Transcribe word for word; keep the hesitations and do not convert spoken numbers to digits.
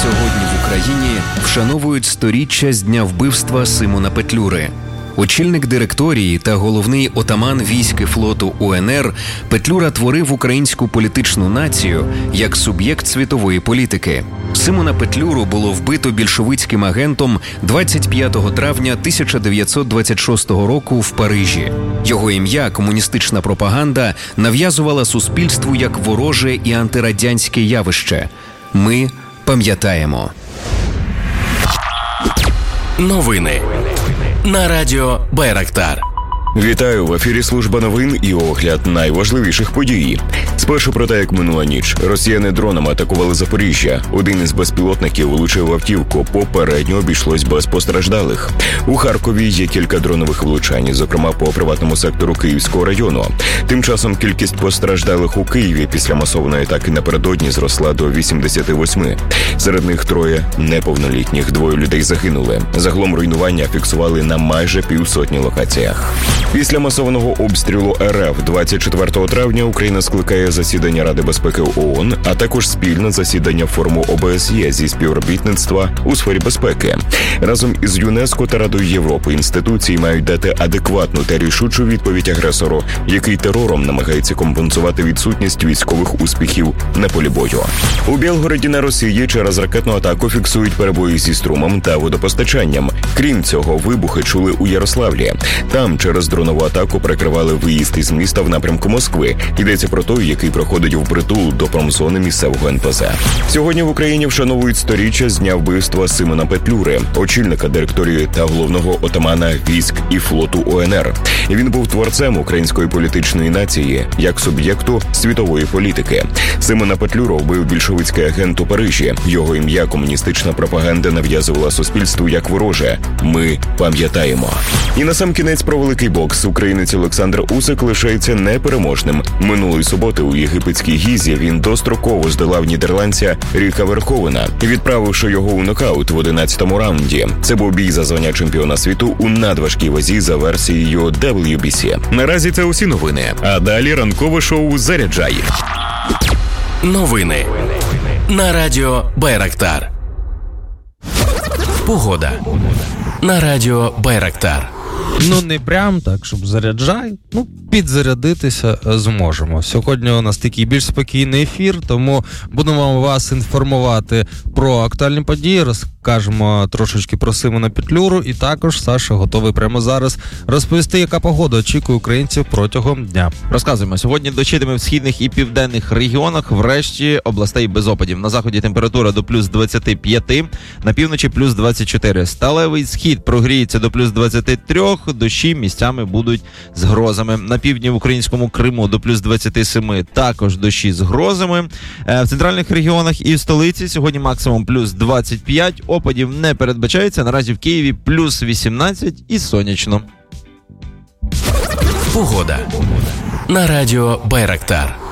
Сьогодні в Україні вшановують сторіччя з дня вбивства Симона Петлюри. Очільник директорії та головний отаман військ і флоту УНР, Петлюра творив українську політичну націю як суб'єкт світової політики. Симона Петлюру було вбито більшовицьким агентом двадцять п'ятого травня тисяча дев'ятсот двадцять шостого року в Парижі. Його ім'я комуністична пропаганда нав'язувала суспільству як вороже і антирадянське явище. Ми пам'ятаємо. Новини на радіо Байрактар. Вітаю, в ефірі служба новин і огляд найважливіших подій. Спершу про те, як минула ніч. Росіяни дронами атакували Запоріжжя. Один із безпілотників влучив автівку, попередньо обійшлось без постраждалих. У Харкові є кілька дронових влучань, зокрема по приватному сектору Київського району. Тим часом кількість постраждалих у Києві після масованої атаки напередодні зросла до вісімдесят вісім. Серед них троє неповнолітніх, двоє людей загинули. Загалом руйнування фіксували на майже півсотні локаціях. Після масованого обстрілу РФ двадцять четвертого травня Україна скликає засідання Ради безпеки ООН, а також спільне засідання форуму ОБСЄ зі співробітництва у сфері безпеки. Разом із ЮНЕСКО та Радою Європи інституції мають дати адекватну та рішучу відповідь агресору, який терором намагається компенсувати відсутність військових успіхів на полі бою. У Білгороді на Росії через ракетну атаку фіксують перебої зі струмом та водопостачанням. Крім цього, вибухи чули у Ярославлі. Там через дронову атаку перекривали виїзд із міста в напрямку Москви. Йдеться про той, який проходить впритул до промзони місцевого ен пе зет. Сьогодні в Україні вшановують сторіччя з дня вбивства Симона Петлюри, очільника директорії та головного отамана військ і флоту УНР. Він був творцем української політичної нації як суб'єкту світової політики. Симона Петлюру вбив більшовицький агент у Парижі. Його ім'я комуністична пропаганда нав'язувала суспільству як вороже. Ми пам'ятаємо. І насамкінець про великий бокс. Українець Олександр Усик лишається непереможним. Минулої суботи у єгипетській Гізі він достроково здолав нідерландця Ріка Верховена, відправивши його у нокаут в одинадцятому раунді. Це був бій за звання чемпіона світу у надважкій вазі за версією дабл ю бі сі. Наразі це усі новини. А далі ранкове шоу «Заряджай». Новини на радіо Байрактар. Погода на радіо Байрактар. Ну, не прям так, щоб заряджай, ну, підзарядитися зможемо. Сьогодні у нас такий більш спокійний ефір, тому будемо вас інформувати про актуальні події, розкажемо трошечки про Симона Петлюру, і також Саша готовий прямо зараз розповісти, яка погода очікує українців протягом дня. Розказуємо. Сьогодні дощитиме в східних і південних регіонах, врешті областей без опадів. На заході температура до плюс двадцять п'ять, на півночі плюс двадцять чотири. Сталевий схід прогріється до плюс двадцять три, дощі місцями будуть з грозами. На півдні в українському Криму до плюс двадцять сім, також дощі з грозами. В центральних регіонах і в столиці сьогодні максимум плюс двадцять п'ять, опадів не передбачається. Наразі в Києві плюс вісімнадцять і сонячно. Погода на радіо Байрактар.